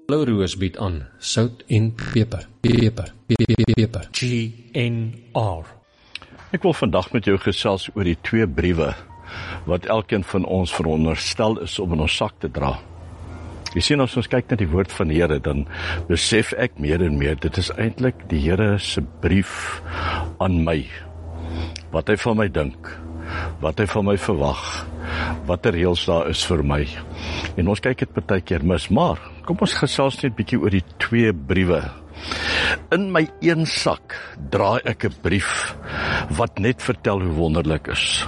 Blauroos bied aan sout en peper. Peper. GNR. Ek wil vandag met jou gesels oor die 2 briewe wat elkeen van ons veronderstel is om in ons sak te dra. Jy sien, as ons kyk na die woord van die Here, dan besef ek meer en meer, dit is eintlik die Here se brief aan my. Wat hy van my dink, wat hy van my verwag, wat reëls daar is vir my. En ons kyk dit partykeer mis, maar kom ons gesels net bietjie oor die 2 briewe. In my een sak dra ek 'n brief wat net vertel hoe wonderlik is.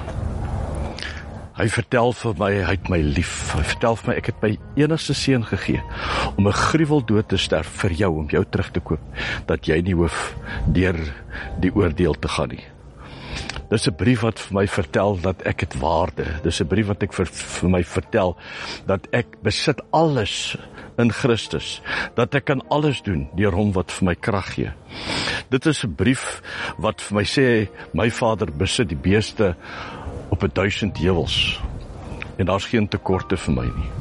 Hy vertel vir my, hy het my lief. Hy vertel vir my, ek het my enigste seun gegee om 'n gruweldood te sterf vir jou, om jou terug te koop, dat jy nie hoef deur die oordeel te gaan nie. Dis 'n brief wat vir my vertel dat ek het waarde. Dis 'n brief wat ek vir my vertel dat ek besit alles in Christus, dat ek kan alles doen deur hom wat vir my krag gee. Dit is 'n brief wat vir my sê, my Vader besit die beeste op 1000 heuwels, en daar's geen tekorte vir my nie.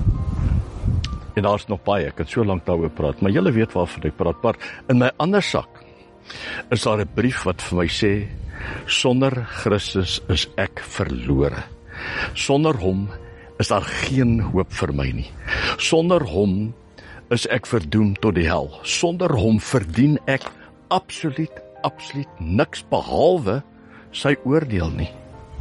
En daar's nog baie, ek kan so lank daaroor praat, maar julle weet waarvan ek praat. Maar in my ander sak is daar 'n brief wat vir my sê, sonder Christus is ek verlore. Sonder hom is daar geen hoop vir my nie. Sonder hom is ek verdoem tot die hel. Sonder hom verdien ek absoluut niks behalwe sy oordeel nie.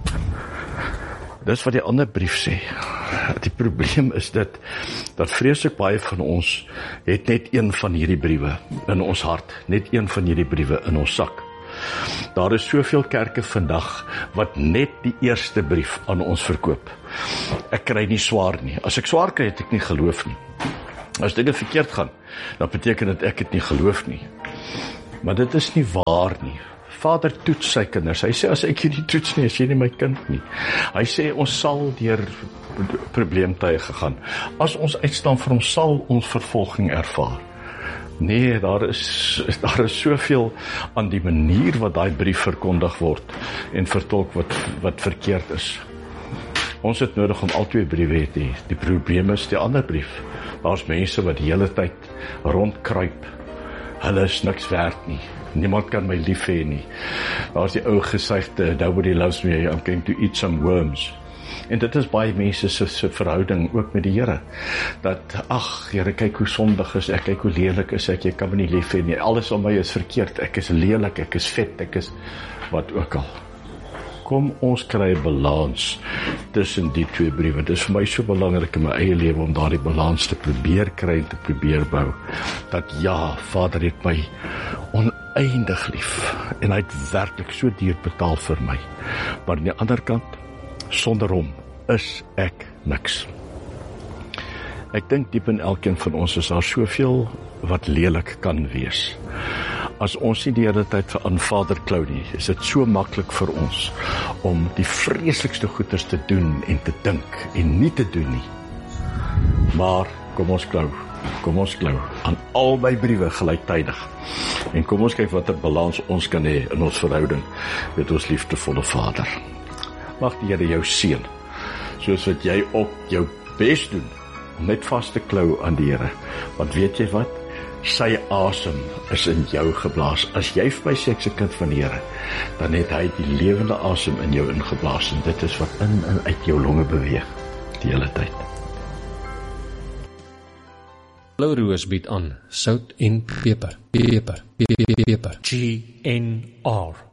Dis wat die ander brief sê. Die probleem is dit, dat vreeslik baie van ons het net een van hierdie briewe in ons hart, net een van hierdie briewe in ons sak. Daar is soveel kerke vandag wat net die eerste brief aan ons verkoop. Ek kry nie swaar nie. As ek swaar kry, het ek nie geloof nie. As dinge verkeerd gaan, dan beteken dit ek het nie geloof nie. Maar dit is nie waar nie. Vader toets sy kinders. Hy sê, as ek jy nie toets nie, is jy nie my kind nie. Hy sê, ons sal deur probleemtye gegaan. As ons uitstaan vir hom, sal ons vervolging ervaar. Nee, daar is soveel aan die manier wat daai brief verkondig word en vertolk wat verkeerd is. Ons het nodig om al 2 briewe te hê. Die probleem is die ander brief. Daar's mense wat die hele tyd rondkruip. Hulle is niks werd nie. Niemand kan my lief hê nie. Daar's die ou gesegde, nobody loves me, I'm going to eat some worms. En dit is baie mense se verhouding ook met die Here. Dat, ag, Here, kyk hoe sondig is ek, kyk hoe lelik is ek, jy kan my nie lief hê nie. Alles om my is verkeerd, ek is lelik, ek is vet, ek is wat ook al. Kom ons kry 'n balans tussen die 2 briewe. Dit is vir my so belangrik in my eie lewe om daardie balans te probeer kry en te probeer bou. Dat ja, Vader het my oneindig lief en hy het werklik so duur betaal vir my. Maar aan die ander kant, sonder hom is ek niks. Ek dink diep in elkeen van ons is daar soveel wat lelik kan wees. As ons nie die hele tyd vir aan Vader klou nie, is dit so maklik vir ons om die vreeslikste goeders te doen en te dink en nie te doen nie. Maar kom ons klou aan al my briewe gelyktydig. En kom ons kyk watter balans ons kan hê in ons verhouding met ons liefdevolle Vader. Mag die Here jou seën, soos wat jy ook jou bes doen om net vas te klou aan die Here. Want weet jy wat? Sy asem is in jou geblaas. As jy vir my sê ek's 'n kind van die Here, dan het hy die lewende asem in jou ingeblaas en dit is wat in en uit jou longe beweeg die hele tyd. Blauroos bied aan sout en peper. GNR.